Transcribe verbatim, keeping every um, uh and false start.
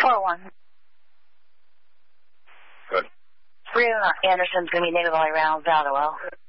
four one. Good. Rue Anderson's going to be native all around Valderwell.